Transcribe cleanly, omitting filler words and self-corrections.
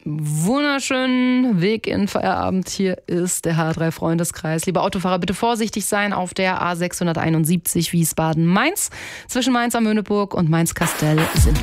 wunderschönen Weg in Feierabend. Hier ist der H3-Freundeskreis. Liebe Autofahrer, bitte vorsichtig sein auf der A671 Wiesbaden-Mainz. Zwischen Mainz am Möhneburg und Mainz-Kastel sind